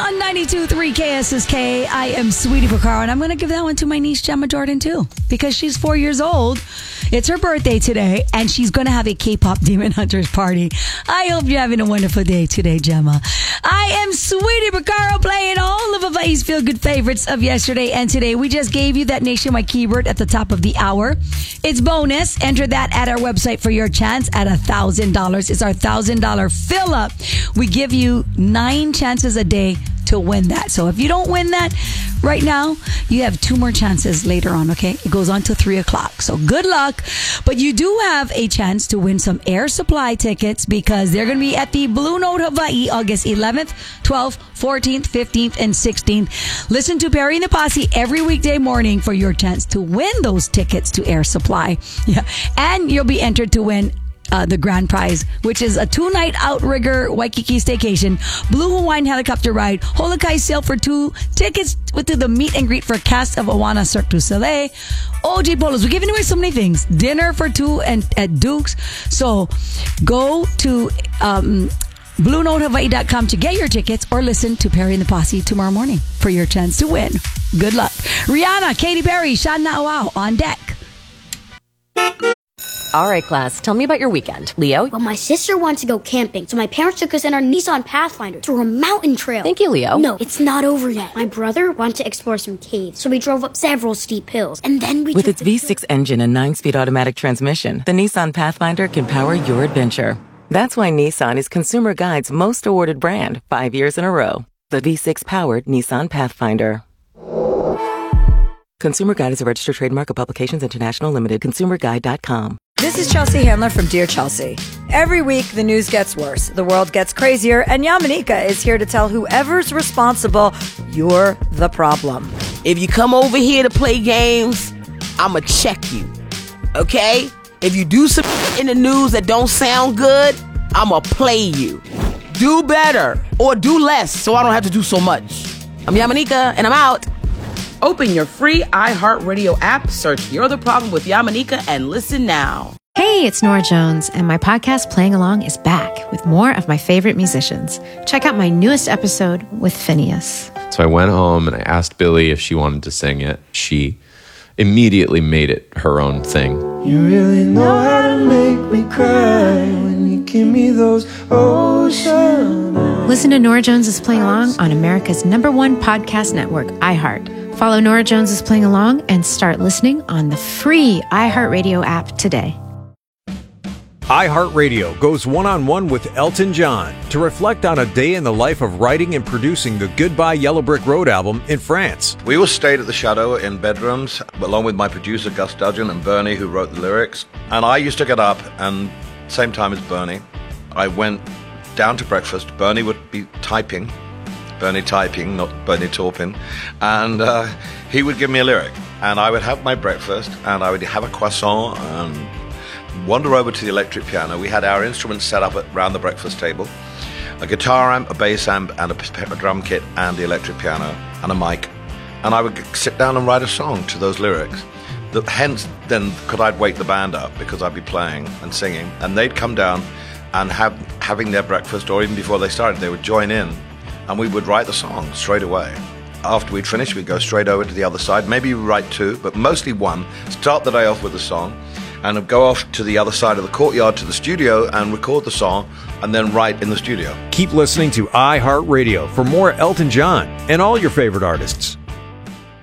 on 92.3 KSSK. I am Sweetie Vaccaro, and I'm going to give that one to my niece, Gemma Jordan, too, because she's 4 years old. It's her birthday today, and she's going to have a K-pop Demon Hunters party. I hope you're having a wonderful day today, Gemma. I am Sweetie Vaccaro, playing all of Hawaii's feel-good favorites of yesterday and today. We just gave you that nationwide keyword at the top of the hour. It's bonus. Enter that at our website for your chance at $1,000. It's our $1,000 fill-up. We give you 9 chances a day to win that. So if you don't win that right now, you have 2 more chances later on, okay? It goes on to 3 o'clock. So good luck. But you do have a chance to win some Air Supply tickets because they're going to be at the Blue Note Hawaii August 11th, 12th, 14th, 15th, and 16th. Listen to Perry and the Posse every weekday morning for your chance to win those tickets to Air Supply. Yeah. And you'll be entered to win the grand prize, which is a 2-night outrigger Waikiki staycation, Blue Hawaiian helicopter ride, Holokai sail for 2, tickets to the meet and greet for cast of Awana Cirque du Soleil, OG Polos. We're giving away so many things. Dinner for 2 and at Duke's. So go to BlueNoteHawaii.com to get your tickets, or listen to Perry and the Posse tomorrow morning for your chance to win. Good luck. Rihanna, Katy Perry, Shad Na'awao on deck. All right, class, tell me about your weekend. Leo? Well, my sister wanted to go camping, so my parents took us in our Nissan Pathfinder through a mountain trail. Thank you, Leo. No, it's not over yet. My brother wanted to explore some caves, so we drove up several steep hills, and then we With its V6 engine and 9-speed automatic transmission, the Nissan Pathfinder can power your adventure. That's why Nissan is Consumer Guide's most awarded brand 5 years in a row. The V6-powered Nissan Pathfinder. Consumer Guide is a registered trademark of Publications International Limited. ConsumerGuide.com. This is Chelsea Handler from Dear Chelsea. Every week, the news gets worse, the world gets crazier, and Yamanika is here to tell whoever's responsible, you're the problem. If you come over here to play games, I'ma check you, okay? If you do some in the news that don't sound good, I'ma play you. Do better, or do less, so I don't have to do so much. I'm Yamanika, and I'm out. Open your free iHeartRadio app, search You're the Problem with Yamanika, and listen now. Hey, it's Nora Jones, and my podcast Playing Along is back with more of my favorite musicians. Check out my newest episode with Phineas. So I went home and I asked Billy if she wanted to sing it. She immediately made it her own thing. You really know how to make me cry when you give me those ocean eyes. Listen to Nora Jones' Playing Along on America's #1 podcast network, iHeart. Follow Nora Jones' Playing Along and start listening on the free iHeartRadio app today. iHeartRadio goes one-on-one with Elton John to reflect on a day in the life of writing and producing the Goodbye Yellow Brick Road album in France. We all stayed at the Shadow in bedrooms, along with my producer Gus Dudgeon and Bernie, who wrote the lyrics. And I used to get up, and same time as Bernie, I went down to breakfast. Bernie would be typing, not Bernie Taupin, and he would give me a lyric. And I would have my breakfast, and I would have a croissant, and wander over to the electric piano. We had our instruments set up around the breakfast table, a guitar amp, a bass amp, and a drum kit, and the electric piano, and a mic. And I would sit down and write a song to those lyrics. Hence, then, could I'd wake the band up, because I'd be playing and singing, and they'd come down and having their breakfast, or even before they started, they would join in, and we would write the song straight away. After we'd finished, we'd go straight over to the other side. Maybe we write 2, but mostly 1. Start the day off with a song, and go off to the other side of the courtyard to the studio and record the song, and then write in the studio. Keep listening to iHeartRadio for more Elton John and all your favorite artists.